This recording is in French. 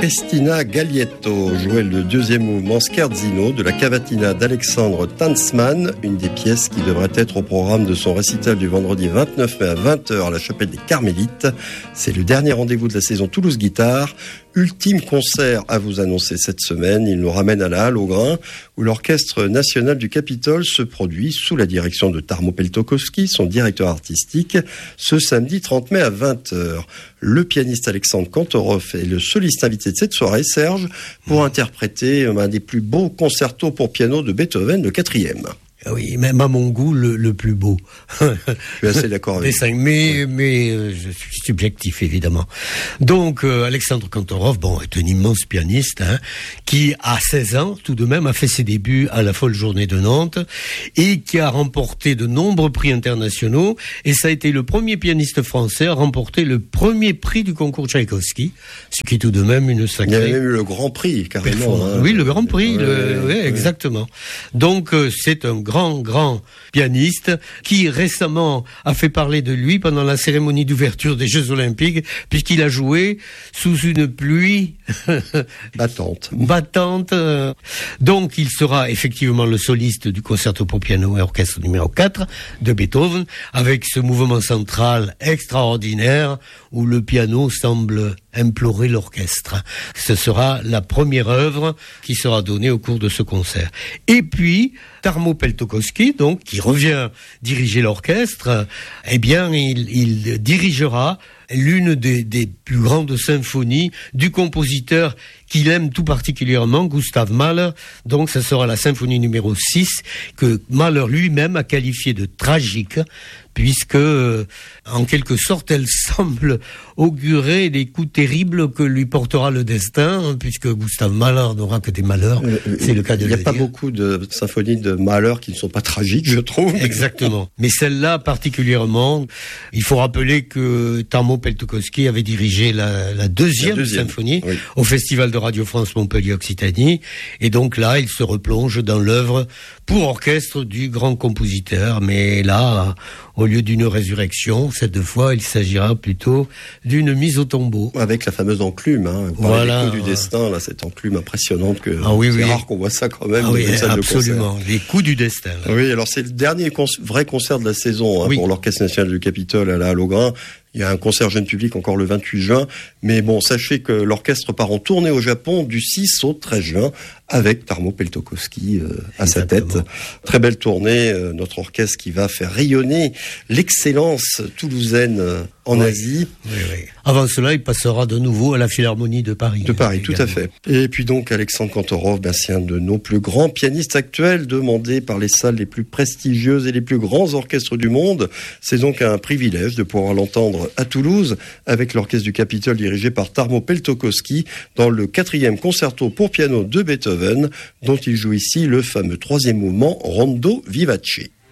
Cristina Gaglietto jouait le deuxième mouvement Scherzino de la cavatina d'Alexandre Tanzmann, une des pièces qui devrait être au programme de son récital du vendredi 29 mai à 20h à la chapelle des Carmélites. C'est le dernier rendez-vous de la saison Toulouse Guitare. Ultime concert à vous annoncer cette semaine. Il nous ramène à la Halle au Grain, où l'Orchestre National du Capitole se produit sous la direction de Tarmo Peltokoski, son directeur artistique, ce samedi 30 mai à 20h. Le pianiste Alexandre Kantorov est le soliste invité de cette soirée, Serge, pour interpréter un des plus beaux concertos pour piano de Beethoven, le 4e. Oui, même à mon goût, le plus beau. Je suis assez d'accord avec vous. Mais je suis subjectif, évidemment. Donc, Alexandre Kantorov, est un immense pianiste, qui, à 16 ans, tout de même, a fait ses débuts à la Folle Journée de Nantes, et qui a remporté de nombreux prix internationaux, et ça a été le premier pianiste français à remporter le premier prix du concours Tchaïkovski, ce qui est tout de même une sacrée... Il y avait même eu le Grand Prix, carrément. Oui, le Grand Prix, exactement. Donc, c'est un grand pianiste qui récemment a fait parler de lui pendant la cérémonie d'ouverture des Jeux Olympiques, puisqu'il a joué sous une pluie battante. Donc il sera effectivement le soliste du concerto pour piano et orchestre numéro 4 de Beethoven, avec ce mouvement central extraordinaire où le piano semble implorer l'orchestre. Ce sera la première œuvre qui sera donnée au cours de ce concert. Et puis, Tarmo Peltokoski, donc, qui revient diriger l'orchestre, il dirigera l'une des plus grandes symphonies du compositeur qu'il aime tout particulièrement, Gustav Mahler. Donc, ce sera la symphonie numéro 6, que Mahler lui-même a qualifiée de tragique, puisque, en quelque sorte, elle semble augurer les coups terribles que lui portera le destin, puisque Gustav Mahler n'aura que des malheurs. C'est le cas de le dire. Il n'y a pas beaucoup de symphonies de Mahler qui ne sont pas tragiques, je trouve. Exactement. Mais celle-là, particulièrement, il faut rappeler que Tarmo Peltokoski avait dirigé la deuxième symphonie au Festival de Radio France Montpellier-Occitanie. Et donc là, il se replonge dans l'œuvre pour orchestre du grand compositeur. Mais là, au lieu d'une résurrection, cette fois, il s'agira plutôt d'une mise au tombeau. Avec la fameuse enclume, Voilà. Les coups du destin, là, cette enclume impressionnante que c'est rare qu'on voit ça quand même dans une salle absolument. de concert. Les coups du destin. Là. Oui, alors c'est le dernier vrai concert de la saison pour l'Orchestre National du Capitole à la Halle au Grain. Il y a un concert jeune public encore le 28 juin. Mais bon, sachez que l'orchestre part en tournée au Japon du 6 au 13 juin avec Tarmo Peltokoski à sa tête. Très belle tournée, notre orchestre qui va faire rayonner l'excellence toulousaine en Asie. Oui. Avant cela, il passera de nouveau à la Philharmonie de Paris. De Paris, tout à fait. Et puis donc, Alexandre Kantorov, c'est un de nos plus grands pianistes actuels, demandé par les salles les plus prestigieuses et les plus grands orchestres du monde. C'est donc un privilège de pouvoir l'entendre à Toulouse avec l'orchestre du Capitole dirigé par Tarmo Peltokoski dans le 4e concerto pour piano de Beethoven, dont il joue ici le fameux 3e mouvement Rondo Vivace.